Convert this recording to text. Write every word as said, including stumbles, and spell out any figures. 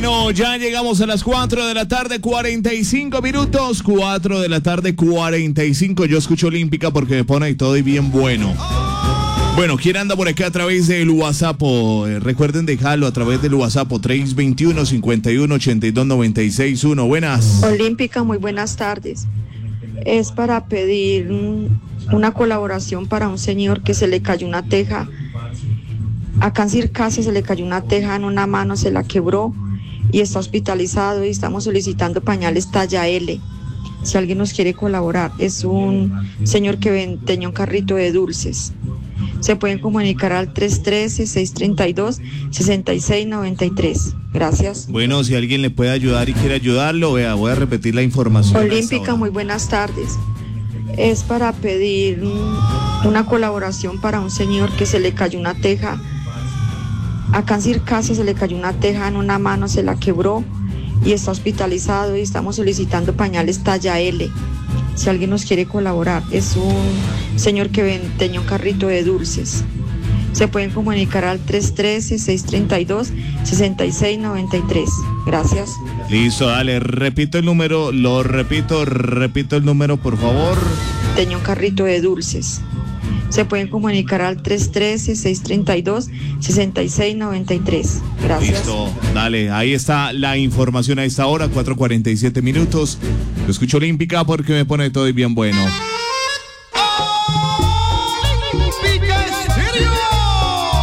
Bueno, ya llegamos a las cuatro de la tarde, cuarenta y cinco minutos. cuatro de la tarde, cuarenta y cinco. Yo escucho Olímpica porque me pone todo y bien bueno. Bueno, ¿quién anda por acá a través del WhatsApp? Eh, recuerden dejarlo a través del WhatsApp tres veintiuno, cincuenta y uno, ochenta y dos, noventa y seis, uno. Buenas. Olímpica, muy buenas tardes. Es para pedir una colaboración para un señor que se le cayó una teja. Acá en Circasia se le cayó una teja en una mano, se la quebró y está hospitalizado y estamos solicitando pañales talla L. Si alguien nos quiere colaborar, es un señor que ven, tenía un carrito de dulces. Se pueden comunicar al tres uno tres, seis tres dos, seis seis nueve tres. Gracias. Bueno, si alguien le puede ayudar y quiere ayudarlo, vea, voy a repetir la información. Olímpica, muy buenas tardes. Es para pedir una colaboración para un señor que se le cayó una teja. Acá en Circasia se le cayó una teja en una mano, se la quebró y está hospitalizado y estamos solicitando pañales talla L. Si alguien nos quiere colaborar, es un señor que ven, tenía un carrito de dulces. Se pueden comunicar al tres uno tres, seis tres dos, seis seis nueve tres. Gracias. Listo, dale, repito el número, lo repito, repito el número, por favor. Tenía un carrito de dulces. Se pueden comunicar al tres uno tres, seis tres dos, seis seis nueve tres. Gracias. Listo, dale, ahí está la información a esta hora, cuatro cuarenta y siete minutos. Lo escucho Olímpica porque me pone todo y bien bueno.